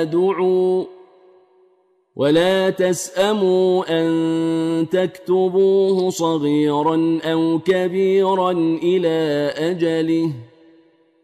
دعوا ولا تسأموا أن تكتبوه صغيرا أو كبيرا إلى أجله